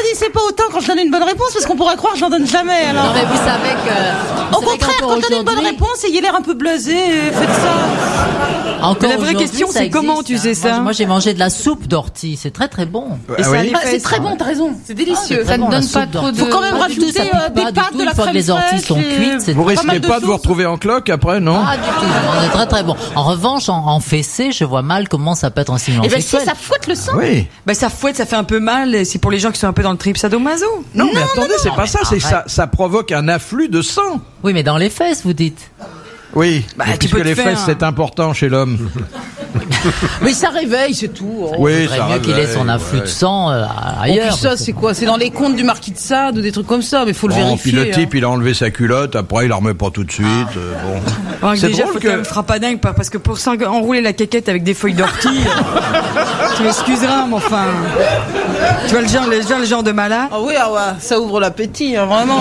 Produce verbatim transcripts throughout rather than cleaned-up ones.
m'applaudissez pas autant quand je donne une bonne réponse parce qu'on pourrait croire que j'en donne jamais. Alors. Non mais vous savez que... Vous Au savez contraire, quand je donne une bonne réponse, ayez l'air un peu blasé, faites ça. Encore la vraie question, c'est comment tu sais ça? Moi, moi, j'ai mangé de la soupe d'ortie, c'est très très bon. Et ça Ah, c'est très bon, t'as raison, c'est délicieux. Ah, ça ne donne pas trop de... Faut quand même rajouter euh, des pâtes, de la crème fraîche. Une fois que les orties sont cuites, c'est Vous pas risquez mal pas de, de vous retrouver en cloque après, non? Ah, du tout, c'est très très bon. En revanche, en, en fessé, je vois mal comment ça peut être un stimulant Eh ben sexuel. si, ça fouette le sang. Oui. Bah ça fouette, ça fait un peu mal. C'est pour les gens qui sont un peu dans le trip sadomaso. Non, mais attendez, c'est pas mais ça, c'est que ça, ça provoque un afflux de sang. Oui, mais dans les fesses, vous dites. Oui, Bah, mais tu puisque peux te les faire fesses, un- c'est important chez l'homme. Mais ça réveille, c'est tout. Oui, Il vaudrait ça mieux qu'il ait réveille, son afflux de ouais. sang euh, En ailleurs. plus, ça, c'est quoi? C'est dans les comptes du Marquis de Sade ou des trucs comme ça, mais faut le Bon, vérifier. puis le type, hein. il a enlevé sa culotte, après il la remet pas tout de suite. euh, bon. Ouais, C'est déjà, drôle faut que- que... me fera pas dingue, parce que pour s'en- enrouler la caquette avec des feuilles d'ortie, euh, tu m'excuseras, mais enfin, tu vois le genre, le genre, le genre de malin. Ah oui, ah ouais, ça ouvre l'appétit, hein, vraiment.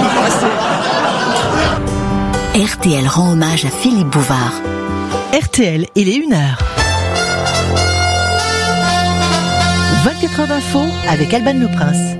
R T L rend hommage à Philippe Bouvard. R T L, il est une heure. vingt-quatre heures d'info avec Alban Le Prince.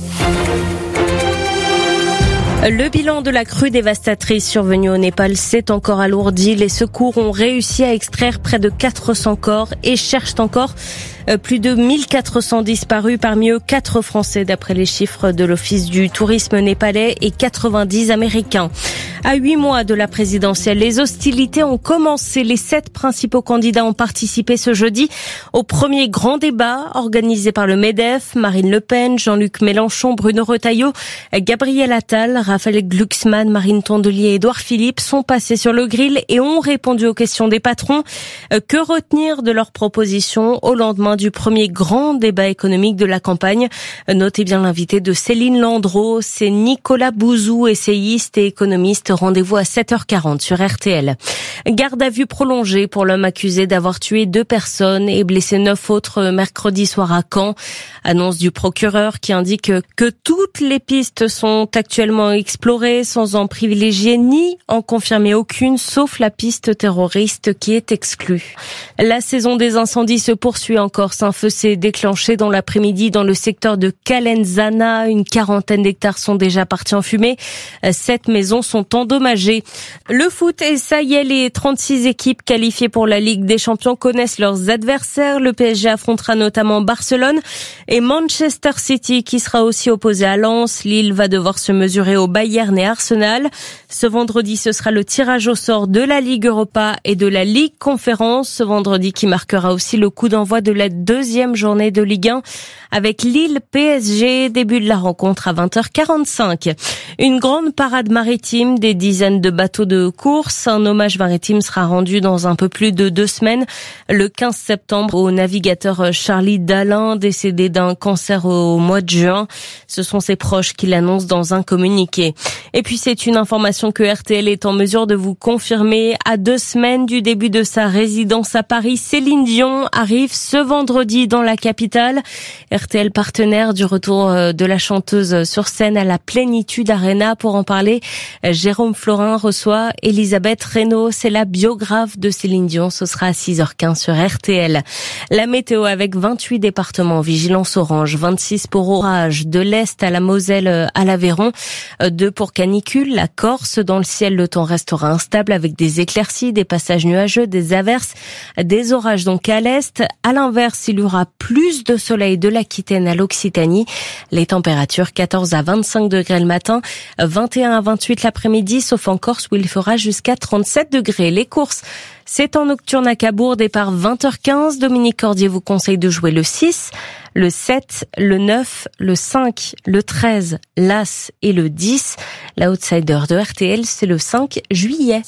Le bilan de la crue dévastatrice survenue au Népal s'est encore alourdi. Les secours ont réussi à extraire près de quatre cents corps et cherchent encore plus de mille quatre cents disparus, parmi eux quatre Français d'après les chiffres de l'Office du tourisme népalais et quatre-vingt-dix Américains. À huit mois de la présidentielle, les hostilités ont commencé. Les sept principaux candidats ont participé ce jeudi au premier grand débat organisé par le MEDEF. Marine Le Pen, Jean-Luc Mélenchon, Bruno Retailleau, Gabriel Attal, Raphaël Glucksmann, Marine Tondelier et Édouard Philippe sont passés sur le grill et ont répondu aux questions des patrons. Que retenir de leurs propositions au lendemain du premier grand débat économique de la campagne? Notez bien l'invité de Céline Landreau, c'est Nicolas Bouzou, essayiste et économiste. Rendez-vous à sept heures quarante sur R T L. Garde à vue prolongée pour l'homme accusé d'avoir tué deux personnes et blessé neuf autres mercredi soir à Caen. Annonce du procureur qui indique que toutes les pistes sont actuellement explorées sans en privilégier ni en confirmer aucune, sauf la piste terroriste qui est exclue. La saison des incendies se poursuit en Corse. Un feu s'est déclenché dans l'après-midi dans le secteur de Calenzana. Une quarantaine d'hectares sont déjà partis en fumée. Sept maisons sont endommagées. Le foot, et ça y est, les trente-six équipes qualifiées pour la Ligue des Champions connaissent leurs adversaires. Le P S G affrontera notamment Barcelone et Manchester City qui sera aussi opposé à Lens. Lille va devoir se mesurer au Bayern et Arsenal. Ce vendredi, ce sera le tirage au sort de la Ligue Europa et de la Ligue Conférence. Ce vendredi qui marquera aussi le coup d'envoi de la deuxième journée de Ligue un avec Lille P S G. Début de la rencontre à vingt heures quarante-cinq. Une grande parade maritime, des dizaines de bateaux de course. Un hommage maritime sera rendu dans un peu plus de deux semaines, le quinze septembre, au navigateur Charlie Dalin, décédé d'un cancer au mois de juin. Ce sont ses proches qui l'annoncent dans un communiqué. Et puis c'est une information que R T L est en mesure de vous confirmer. À deux semaines du début de sa résidence à Paris, Céline Dion arrive ce vendredi dans la capitale. R T L partenaire du retour de la chanteuse sur scène à la Plénitude Arena. Pour en parler, Jérôme Florin reçoit Elisabeth Reynaud. C'est la biographe de Céline Dion. Ce sera à six heures quinze sur R T L. La météo avec vingt-huit départements en vigilance orange, vingt-six pour orage, de l'Est à la Moselle à l'Aveyron, deux pour canicule. La Corse, dans le ciel, le temps restera instable avec des éclaircies, des passages nuageux, des averses, des orages donc à l'Est. À l'inverse, il y aura plus de soleil de l'Aquitaine à l'Occitanie. Les températures quatorze à vingt-cinq degrés le matin, vingt et un à vingt-huit l'après-midi, sauf en Corse où il fera jusqu'à trente-sept degrés. Les courses, c'est en nocturne à Cabourg, départ vingt heures quinze. Dominique Cordier vous conseille de jouer le six, le sept, le neuf, le cinq, le treize, l'As et le dix. L'outsider de R T L, c'est le cinq juillet.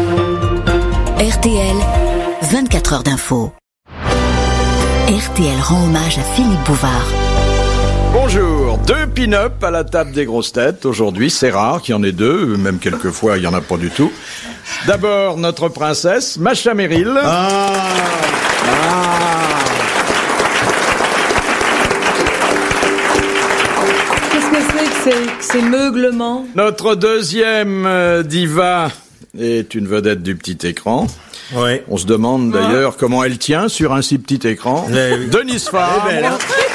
R T L, vingt-quatre heures d'info. R T L rend hommage à Philippe Bouvard. Bonjour, deux pin-up à la table des grosses têtes. Aujourd'hui, c'est rare qu'il y en ait deux, même quelquefois il n'y en a pas du tout. D'abord, notre princesse, Macha Merrill. Ah, Ah. Qu'est-ce que c'est que ces, que ces meuglements? Notre deuxième euh, diva est une vedette du petit écran. ouais. On se demande d'ailleurs comment elle tient sur un si petit écran. Eh oui. Denise Fabre. Eh ben, là.